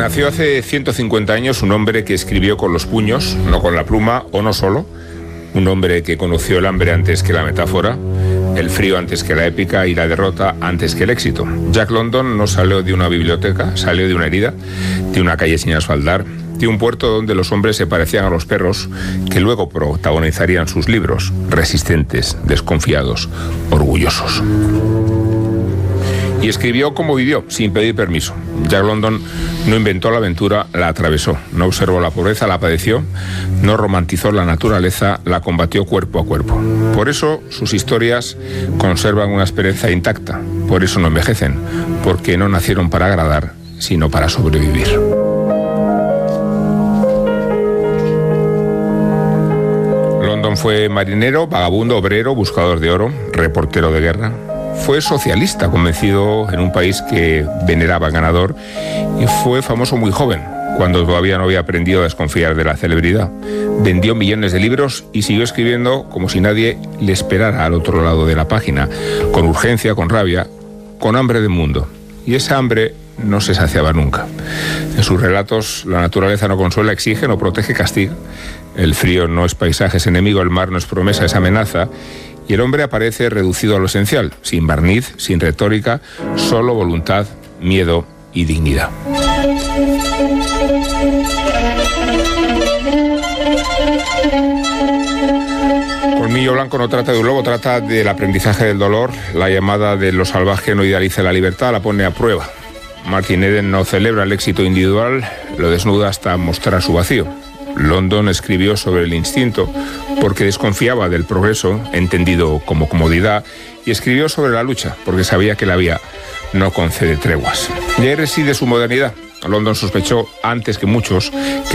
Nació hace 150 años un hombre que escribió con los puños, no con la pluma o no solo. Un hombre que conoció el hambre antes que la metáfora, el frío antes que la épica y la derrota antes que el éxito. Jack London no salió de una biblioteca, salió de una herida, de una calle sin asfaltar, de un puerto donde los hombres se parecían a los perros que luego protagonizarían sus libros, resistentes, desconfiados, orgullosos. Y escribió como vivió, sin pedir permiso. Jack London no inventó la aventura, la atravesó. No observó la pobreza, la padeció. No romantizó la naturaleza, la combatió cuerpo a cuerpo. Por eso sus historias conservan una experiencia intacta. Por eso no envejecen, porque no nacieron para agradar, sino para sobrevivir. London fue marinero, vagabundo, obrero, buscador de oro, reportero de guerra. Fue socialista, convencido en un país que veneraba al ganador, y fue famoso muy joven, cuando todavía no había aprendido a desconfiar de la celebridad. Vendió millones de libros y siguió escribiendo como si nadie le esperara al otro lado de la página, con urgencia, con rabia, con hambre de mundo. Y esa hambre no se saciaba nunca. En sus relatos, la naturaleza no consuela, exige, no protege, castiga. El frío no es paisaje, es enemigo, el mar no es promesa, es amenaza. Y el hombre aparece reducido a lo esencial, sin barniz, sin retórica, solo voluntad, miedo y dignidad. Colmillo Blanco no trata de un lobo, trata del aprendizaje del dolor. La llamada de lo salvaje no idealiza la libertad, la pone a prueba. Martin Eden no celebra el éxito individual, lo desnuda hasta mostrar su vacío. London escribió sobre el instinto porque desconfiaba del progreso, entendido como comodidad, y escribió sobre la lucha porque sabía que la vía no concede treguas. Y ahí reside su modernidad. London sospechó antes que muchos que